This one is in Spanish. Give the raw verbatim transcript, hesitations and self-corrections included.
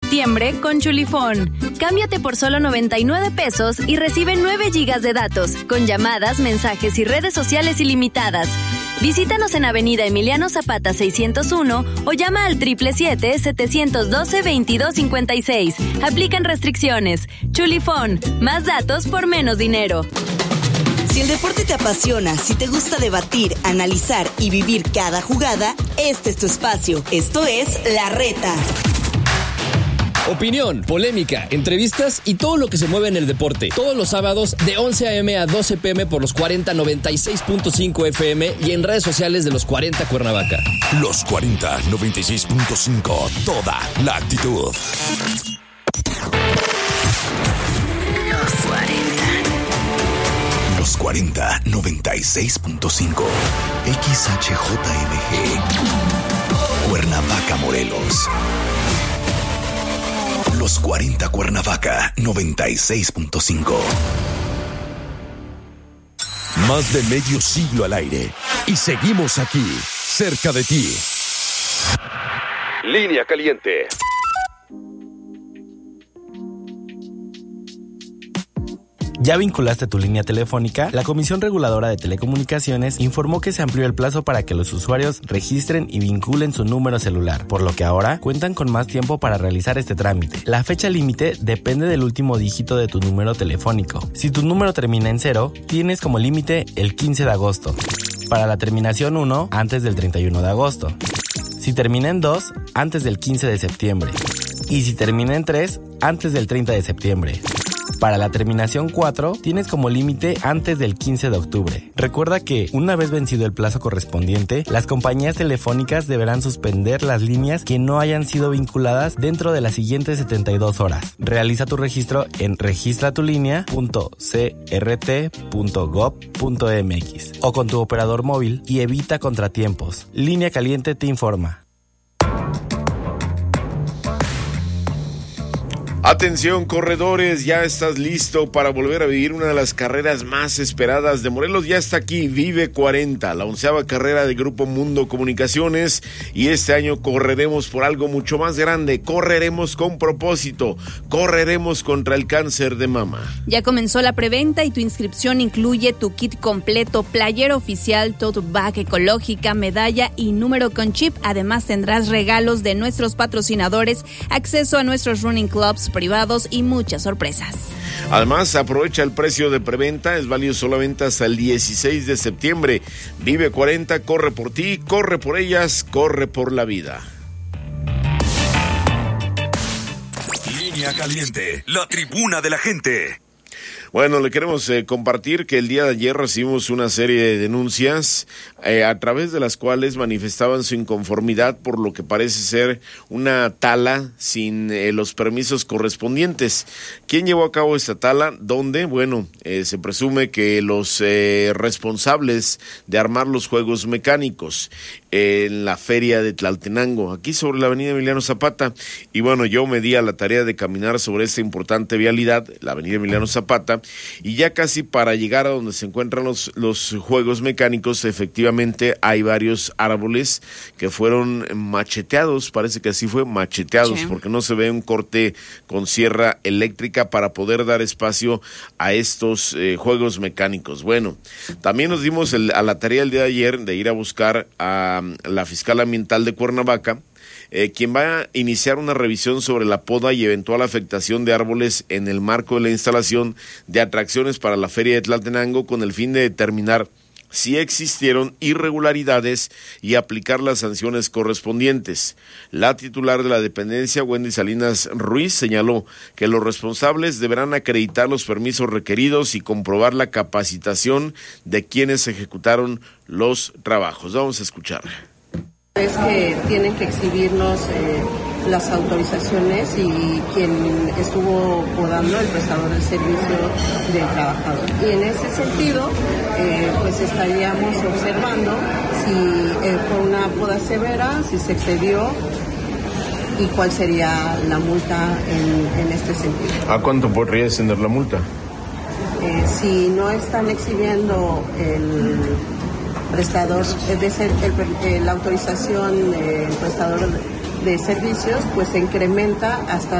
septiembre con Chulifón. Cámbiate por solo noventa y nueve pesos y recibe nueve gigas de datos, con llamadas, mensajes y redes sociales ilimitadas. Visítanos en Avenida Emiliano Zapata seiscientos uno o llama al siete siete siete, siete uno dos, veintidós cincuenta y seis. Aplican restricciones. Chulifón, más datos por menos dinero. Si el deporte te apasiona, si te gusta debatir, analizar y vivir cada jugada, este es tu espacio. Esto es La Reta. Opinión, polémica, entrevistas y todo lo que se mueve en el deporte. Todos los sábados de once a.m. a doce p.m. por los cuarenta noventa y seis punto cinco F M y en redes sociales de Los cuarenta Cuernavaca. Los cuarenta noventa y seis punto cinco, toda la actitud. Los cuarenta. Los cuarenta noventa y seis punto cinco. X H J M G. Cuernavaca, Morelos. Los cuarenta Cuernavaca noventa y seis punto cinco. Más de medio siglo al aire y seguimos aquí, cerca de ti. Línea Caliente. ¿Ya vinculaste tu línea telefónica? La Comisión Reguladora de Telecomunicaciones informó que se amplió el plazo para que los usuarios registren y vinculen su número celular, por lo que ahora cuentan con más tiempo para realizar este trámite. La fecha límite depende del último dígito de tu número telefónico. Si tu número termina en cero, tienes como límite el quince de agosto. Para la terminación uno, antes del treinta y uno de agosto. Si termina en dos, antes del quince de septiembre. Y si termina en tres, antes del treinta de septiembre. Para la terminación cuatro, tienes como límite antes del quince de octubre. Recuerda que, una vez vencido el plazo correspondiente, las compañías telefónicas deberán suspender las líneas que no hayan sido vinculadas dentro de las siguientes setenta y dos horas. Realiza tu registro en registratulinea punto c r t punto gob punto m x o con tu operador móvil y evita contratiempos. Línea Caliente te informa. Atención, corredores, ya estás listo para volver a vivir una de las carreras más esperadas de Morelos. Ya está aquí, Vive cuarenta, la onceava carrera del Grupo Mundo Comunicaciones, y este año correremos por algo mucho más grande. Correremos con propósito, correremos contra el cáncer de mama. Ya comenzó la preventa y tu inscripción incluye tu kit completo, playera oficial, tote bag ecológica, medalla y número con chip. Además tendrás regalos de nuestros patrocinadores, acceso a nuestros running clubs privados y muchas sorpresas. Además, aprovecha el precio de preventa, es válido solamente hasta el dieciséis de septiembre. Vive cuarenta, corre por ti, corre por ellas, corre por la vida. Línea Caliente, la tribuna de la gente. Bueno, le queremos eh, compartir que el día de ayer recibimos una serie de denuncias eh, a través de las cuales manifestaban su inconformidad por lo que parece ser una tala sin eh, los permisos correspondientes. ¿Quién llevó a cabo esta tala? ¿Dónde? Bueno, eh, se presume que los eh, responsables de armar los juegos mecánicos en la feria de Tlaltenango, aquí sobre la avenida Emiliano Zapata. Y bueno, yo me di a la tarea de caminar sobre esta importante vialidad, la avenida Emiliano Zapata, y ya casi para llegar a donde se encuentran los, los juegos mecánicos, efectivamente hay varios árboles que fueron macheteados, parece que así fue, macheteados, sí, porque no se ve un corte con sierra eléctrica para poder dar espacio a estos eh, juegos mecánicos. Bueno, también nos dimos el, a la tarea el día de ayer de ir a buscar a la fiscal ambiental de Cuernavaca, eh, quien va a iniciar una revisión sobre la poda y eventual afectación de árboles en el marco de la instalación de atracciones para la feria de Tlaltenango, con el fin de determinar si existieron irregularidades y aplicar las sanciones correspondientes. La titular de la dependencia, Wendy Salinas Ruiz, señaló que los responsables deberán acreditar los permisos requeridos y comprobar la capacitación de quienes ejecutaron los trabajos. Vamos a escuchar. Es que tienen que exhibirnos eh, las autorizaciones y quien estuvo podando, el prestador del servicio del trabajador. Y en ese sentido, eh, pues estaríamos observando si eh, fue una poda severa, si se excedió y cuál sería la multa en, en este sentido. ¿A cuánto podría ascender la multa? Eh, si no están exhibiendo el prestador, es decir, el, el, la autorización del prestador de servicios, pues se incrementa hasta